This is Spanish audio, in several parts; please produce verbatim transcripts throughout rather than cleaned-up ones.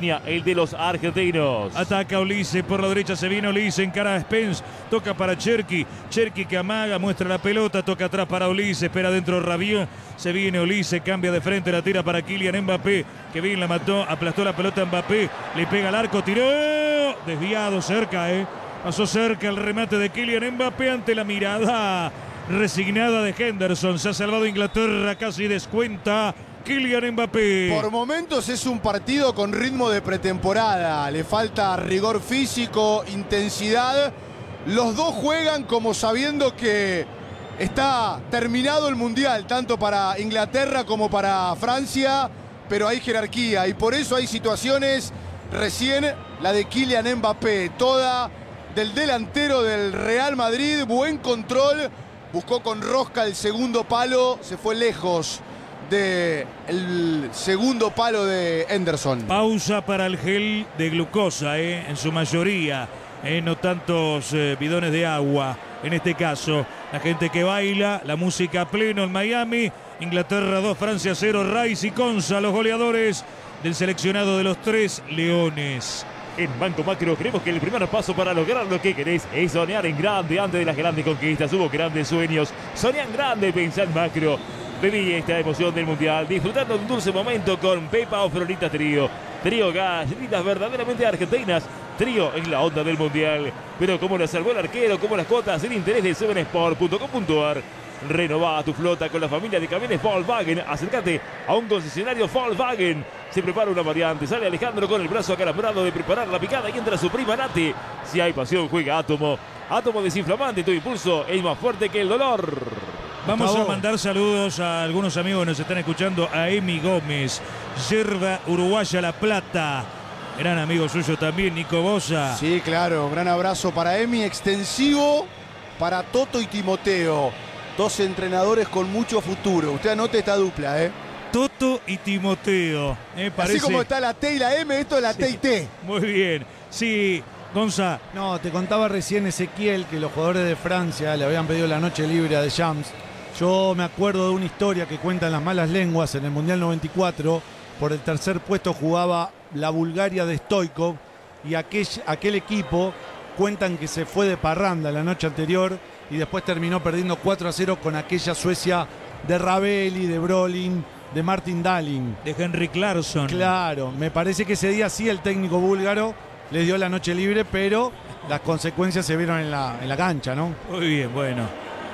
el de los argentinos. Ataca Olise por la derecha, se viene Olise, encara a Spence, toca para Cherki, Cherki que amaga, muestra la pelota, toca atrás para Olise, espera dentro Rabiot, se viene Olise, cambia de frente, la tira para Kylian Mbappé, que bien la mató, aplastó la pelota a Mbappé, le pega al arco, tiró, desviado, cerca, eh, pasó cerca el remate de Kylian Mbappé ante la mirada resignada de Henderson. Se ha salvado Inglaterra, casi descuenta Kylian Mbappé. Por momentos es un partido con ritmo de pretemporada. Le falta rigor físico, intensidad. Los dos juegan como sabiendo que está terminado el Mundial, tanto para Inglaterra como para Francia, pero hay jerarquía y por eso hay situaciones, recién la de Kylian Mbappé, toda del delantero del Real Madrid, buen control, buscó con rosca el segundo palo, se fue lejos del segundo palo de Henderson. Pausa para el gel de glucosa, eh, en su mayoría, eh, no tantos eh, bidones de agua. En este caso, la gente que baila, la música a pleno en Miami. Inglaterra dos, Francia cero, Rice y Konsa, los goleadores del seleccionado de los tres leones. En Banco Macro creemos que el primer paso para lograr lo que querés es soñar en grande. Antes de las grandes conquistas hubo grandes sueños. Soñá en grande, pensá en macro. Viví esta emoción del Mundial disfrutando de un dulce momento con Pepa o Florita Trío. Trío galletitas verdaderamente argentinas. Trío es la onda del Mundial. Pero como lo salvó el arquero, como las cuotas, el interés de seven sport punto com punto ar. Renová tu flota con la familia de camiones Volkswagen. Acércate a un concesionario Volkswagen. Se prepara una variante. Sale Alejandro con el brazo acalambrado de preparar la picada y entra su prima Nati. Si hay pasión, juega Átomo. Átomo desinflamante. Tu impulso es más fuerte que el dolor. Vamos a mandar saludos a algunos amigos que nos están escuchando. A Emi Gómez, Yerba Uruguaya La Plata. Gran amigo suyo también, Nico Bosa. Sí, claro. Gran abrazo para Emi. Extensivo para Toto y Timoteo. Dos entrenadores con mucho futuro. Usted anote esta dupla, ¿eh? Toto y Timoteo. Eh, parece... Así como está la T y la M, esto es la sí. T y T. Muy bien. Sí, Gonza. No, te contaba recién Ezequiel que los jugadores de Francia le habían pedido la noche libre a Deschamps. Yo me acuerdo de una historia que cuentan las malas lenguas en el Mundial noventa y cuatro. Por el tercer puesto jugaba la Bulgaria de Stoichkov y aquel, aquel equipo cuentan que se fue de parranda la noche anterior y después terminó perdiendo cuatro a cero con aquella Suecia de Ravelli, de Brolin, de Martin Dahlin. De Henrik Larsson. Claro, me parece que ese día sí el técnico búlgaro les dio la noche libre, pero las consecuencias se vieron en la, en la cancha, ¿no? Muy bien, bueno.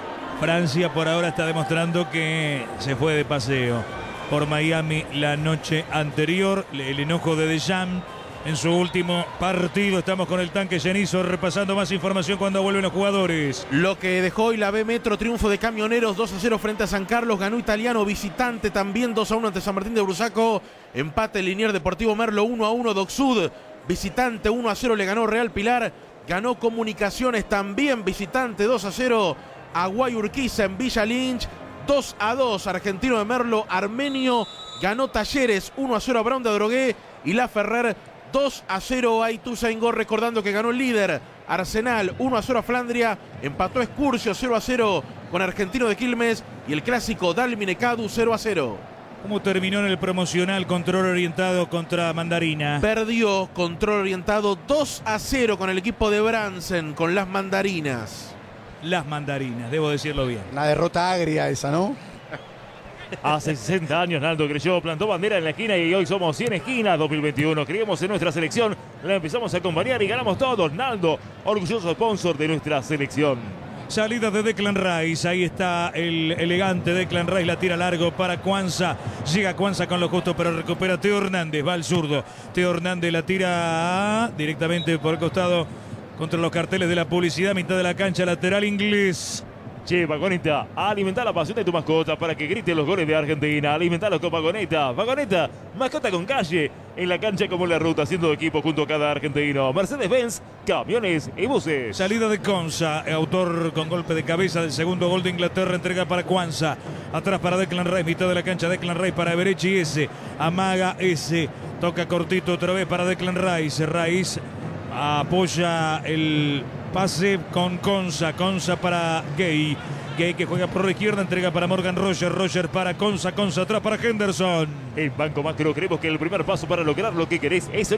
Francia por ahora está demostrando que se fue de paseo por Miami la noche anterior. El enojo de Deschamps en su último partido. Estamos con el tanque Genizo repasando más información cuando vuelven los jugadores. Lo que dejó hoy la B Metro, triunfo de Camioneros dos a cero frente a San Carlos. Ganó Italiano visitante también dos a uno ante San Martín de Brusaco. Empate Liniers Deportivo Merlo uno a uno. Docsud visitante uno a cero le ganó Real Pilar. Ganó Comunicaciones también visitante dos a cero a Guayurquiza en Villa Lynch. dos a dos Argentino de Merlo. Armenio ganó Talleres uno a cero a Brown de Adrogué. Y La Ferrer dos a cero a Ituzaingó, recordando que ganó el líder Arsenal uno a cero a Flandria, empató Excursio cero a cero con Argentino de Quilmes y el clásico Dalmine Cadu cero a cero. ¿Cómo terminó en el promocional control orientado contra Mandarina? Perdió control orientado dos a cero con el equipo de Bransen, con las Mandarinas. Las Mandarinas, debo decirlo bien. Una derrota agria esa, ¿no? Hace sesenta años Naldo creyó, plantó bandera en la esquina y hoy somos cien esquinas dos mil veintiuno. Creemos en nuestra selección, la empezamos a acompañar y ganamos todos. Naldo, orgulloso sponsor de nuestra selección. Salida de Declan Rice, ahí está el elegante Declan Rice, la tira largo para Cuanza. Llega Cuanza con lo justo, pero recupera Teo Hernández, va al zurdo. Teo Hernández la tira directamente por el costado contra los carteles de la publicidad, mitad de la cancha, lateral inglés. Che, Vagoneta, alimenta la pasión de tu mascota para que grite los goles de Argentina. Alimentalo con Vagoneta. Vagoneta, mascota con calle. En la cancha como en la ruta, haciendo equipo junto a cada argentino. Mercedes-Benz, camiones y buses. Salida de Konsa, autor con golpe de cabeza del segundo gol de Inglaterra. Entrega para Cuanza. Atrás para Declan Rice, mitad de la cancha. Declan Rice para Everechi S. Amaga S. Toca cortito otra vez para Declan Rice. Rice apoya el pase con Konsa. Konsa para Gay. Gay que juega por la izquierda, entrega para Morgan Roger. Roger para Konsa. Konsa atrás para Henderson. En Banco Macro creemos que el primer paso para lograr lo que querés es